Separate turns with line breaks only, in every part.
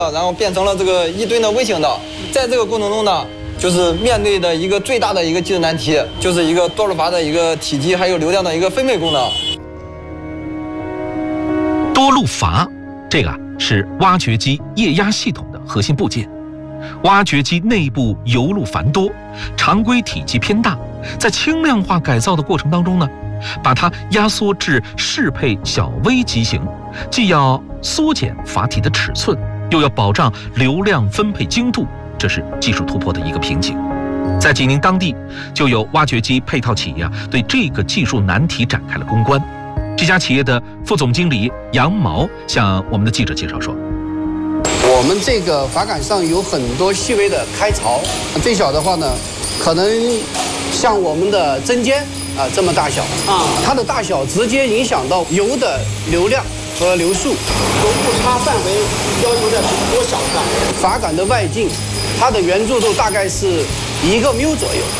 然后变成了这个1吨的微型的。在这个过程中呢，就是面对的一个最大的一个技术难题，就是一个多路阀的一个体积还有流量的一个分配功能。
多路阀，这个是挖掘机液压系统的核心部件。挖掘机内部油路繁多，常规体积偏大，在轻量化改造的过程当中呢，把它压缩至适配小微机型，既要缩减阀体的尺寸，又要保障流量分配精度，这是技术突破的一个瓶颈。在济宁当地，就有挖掘机配套企业对这个技术难题展开了攻关。这家企业的副总经理杨毛向我们的记者介绍说，
我们这个阀杆上有很多细微的开槽，最小的话呢，可能像我们的针尖这么大小它的大小直接影响到油的流量和流速。
从误差范围要求在多小呢？
阀杆的外径，它的圆柱度大概是1个缪左右。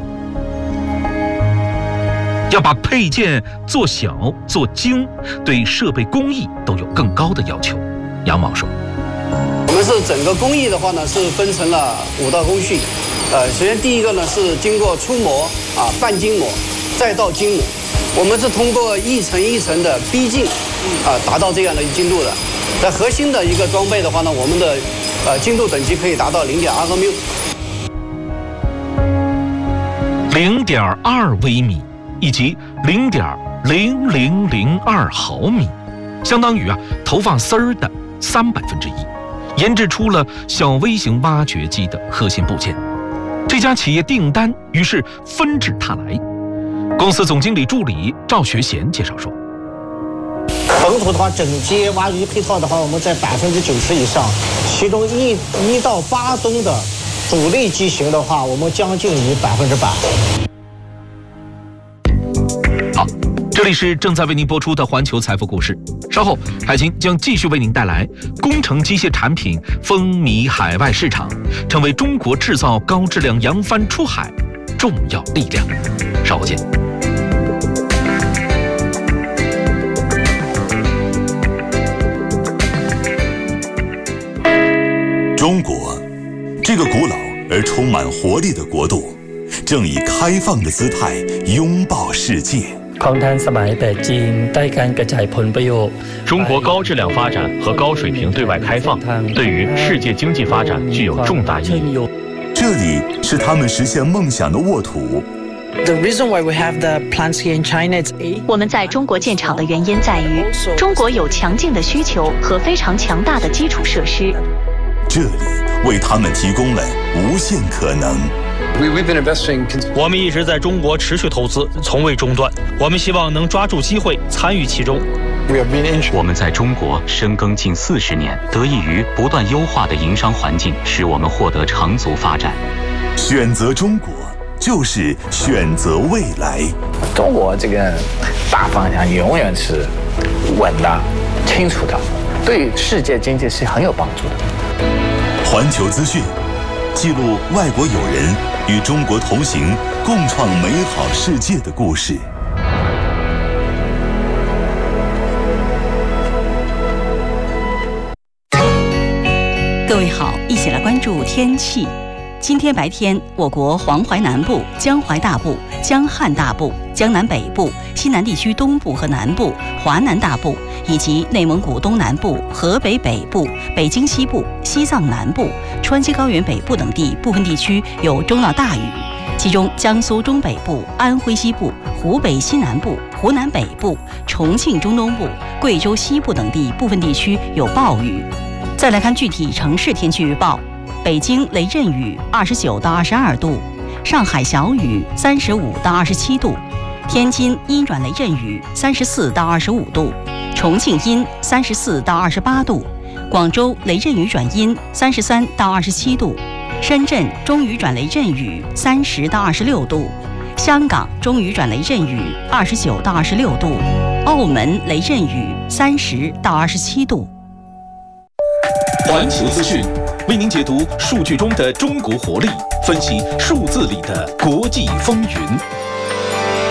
要把配件做小做精，对设备工艺都有更高的要求。杨毛说，
我们是整个工艺的话呢，是分成了5道工序。首先第一个呢是经过初磨半筋磨，再到精磨。我们是通过一层一层的逼近达到这样的精度的。在核心的一个装备的话呢，我们的精度等级可以达到0.2个缪。
0.2微米以及0.0002毫米，相当于投放丝儿的1/300，研制出了小微型挖掘机的核心部件。这家企业订单于是纷至沓来。公司总经理助理赵学贤介绍说，
本土的话，整机挖掘机配套的话，我们在90%以上，其中1到8吨的主力机型的话，我们将近于100%。
好，这里是正在为您播出的环球财富故事。稍后，海清将继续为您带来工程机械产品风靡海外市场，成为中国制造高质量扬帆出海重要力量。稍后见。
中国，这个古老而充满活力的国度，正以开放的姿态拥抱世界。
中国高质量发展和高水平对外开放，对于世界经济发展具有重大意义。
这里是他们实现梦想的沃土。
我们在中国建厂的原因在于，中国有强劲的需求和非常强大的基础设施。
这里为他们提供了无限可能。
我们一直在中国持续投资，从未中断。我们希望能抓住机会，参与其中。
我们在中国深耕近40年，得益于不断优化的营商环境，使我们获得长足发展。
选择中国，就是选择未来。
中国这个大方向永远是稳的、清楚的，对世界经济是很有帮助的。
环球资讯记录外国友人与中国同行，共创美好世界的故事。
各位好，一起来关注天气。今天白天，我国黄淮南部、江淮大部、江汉大部、江南北部、西南地区东部和南部、华南大部以及内蒙古东南部、河北北部、北京西部、西藏南部、川西高原北部等地部分地区有中到大雨，其中江苏中北部、安徽西部、湖北西南部、湖南北部、重庆中东部、贵州西部等地部分地区有暴雨。再来看具体城市天气预报：北京雷阵雨29到22度，上海小雨35到27度，天津阴转雷阵雨34到25度，重庆阴34到28度，广州雷阵雨转阴33到27度，深圳中雨转雷阵雨30到26度，香港中雨转雷阵雨29到26度，澳门雷阵雨30到27度。
环球资讯为您解读数据中的中国活力，分析数字里的国际风云。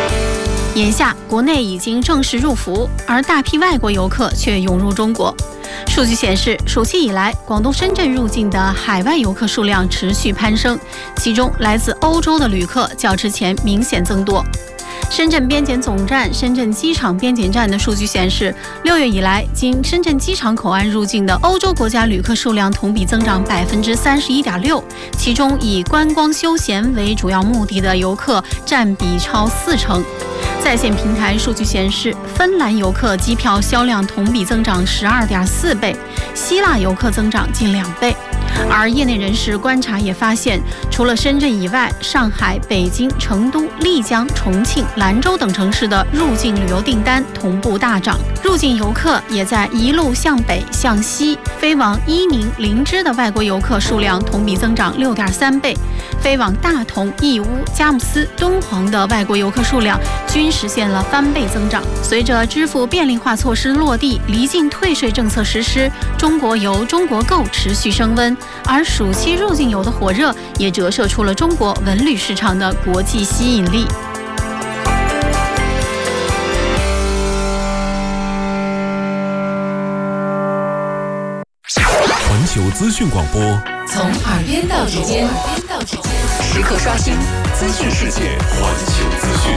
眼下，国内已经正式入伏，而大批外国游客却涌入中国。 数据显示，暑期以来，广东深圳入境的海外游客数量持续攀升，其中来自欧洲的旅客较之前明显增多。深圳边检总站、深圳机场边检站的数据显示，6月以来，经深圳机场口岸入境的欧洲国家旅客数量同比增长31.6%，其中以观光休闲为主要目的的游客占比超40%。在线平台数据显示，芬兰游客机票销量同比增长12.4倍，希腊游客增长近2倍。而业内人士观察也发现，除了深圳以外，上海、北京、成都、丽江、重庆、兰州等城市的入境旅游订单同步大涨，入境游客也在一路向北向西，飞往伊宁、林芝的外国游客数量同比增长6.3倍，飞往大同、义乌、佳木斯、敦煌的外国游客数量均实现了翻倍增长。随着支付便利化措施落地，离境退税政策实施，中国游、中国购持续升温，而暑期入境游的火热也折射出了中国文旅市场的国际吸引力。
环球资讯广播，
从耳边到指尖，时刻刷新资讯世界。
环球资讯。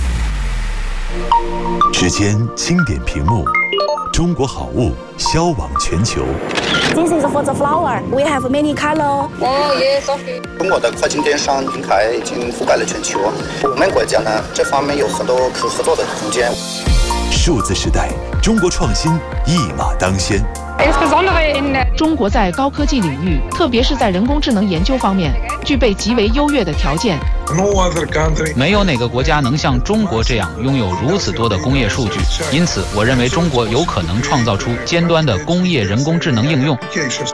指尖轻点屏幕，中国好物销往全球。
This is for the flower. We have many color.
Yes. 中国的跨境电商平台已经覆盖了全球，我们国家呢这方面有很多可合作的空间。
数字时代，中国创新一马当先。
中国在高科技领域，特别是在人工智能研究方面，具备极为优越的条件。
没有哪个国家能像中国这样拥有如此多的工业数据，因此我认为中国有可能创造出尖端的工业人工智能应用。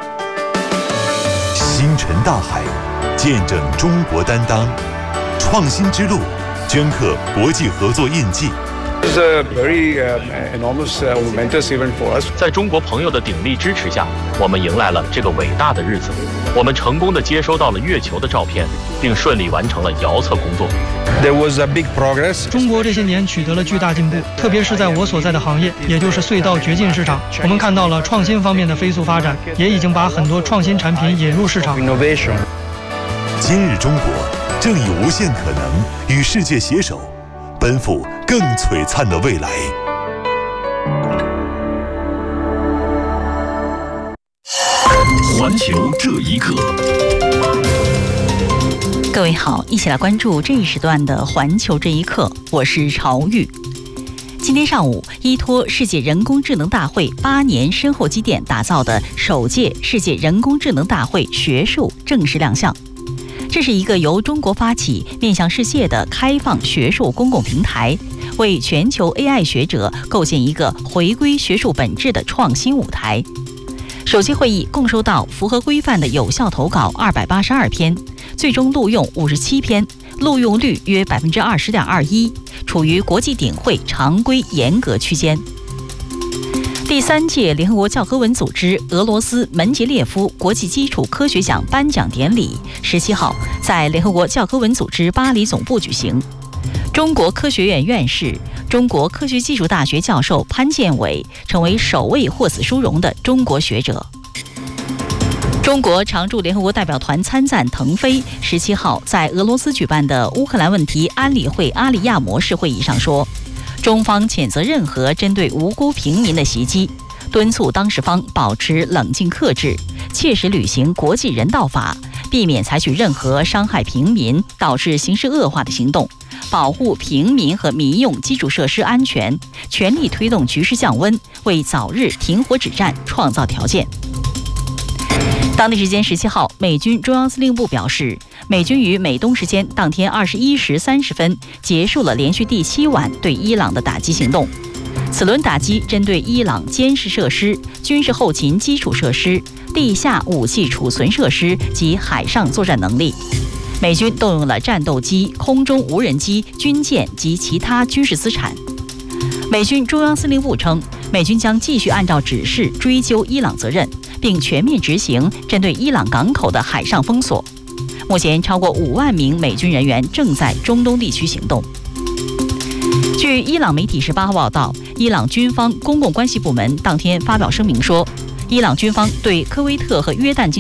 星辰大海，见证中国担当，创新之路，镌刻国际合作印记。
It's a very enormous momentous event for us.
在中国朋友的鼎力支持下，我们迎来了这个伟大的日子。我们成功地接收到了月球的照片，并顺利完成了遥测工作。
There was a big progress.
中国这些年取得了巨大进步，特别是在我所在的行业，也就是隧道掘进市场，我们看到了创新方面的飞速发展，也已经把很多创新产品引入市场。
Innovation.
今日中国正以无限可能与世界携手，奔赴更璀璨的未来。
环球这一刻，
各位好，一起来关注这一时段的环球这一刻，我是朝玉。今天上午，依托世界人工智能大会8年深厚积淀打造的首届世界人工智能大会学术正式亮相。这是一个由中国发起、面向世界的开放学术公共平台，为全球 AI 学者构建一个回归学术本质的创新舞台。首期会议共收到符合规范的有效投稿282篇，最终录用57篇，录用率约20.21%，处于国际顶会常规严格区间。第3届联合国教科文组织俄罗斯门捷列夫国际基础科学奖颁奖典礼17号在联合国教科文组织巴黎总部举行。中国科学院院士、中国科学技术大学教授潘建伟成为首位获此殊荣的中国学者。中国常驻联合国代表团参赞腾飞17号在俄罗斯举办的乌克兰问题安理会阿里亚模式会议上说，中方谴责任何针对无辜平民的袭击，敦促当事方保持冷静克制，切实履行国际人道法，避免采取任何伤害平民、导致形势恶化的行动，保护平民和民用基础设施安全，全力推动局势降温，为早日停火止战创造条件。当地时间17号，美军中央司令部表示，美军于美东时间当天21时30分结束了连续第7晚对伊朗的打击行动。此轮打击针对伊朗监视设施、军事后勤基础设施、地下武器储存设施及海上作战能力。美军动用了战斗机、空中无人机、军舰及其他军事资产。美军中央司令部称，美军将继续按照指示追究伊朗责任，并全面执行针对伊朗港口的海上封锁。目前超过5万名美军人员正在中东地区行动。据伊朗媒体18号报道，伊朗军方公共关系部门当天发表声明说， 伊朗军方对科威特和约旦境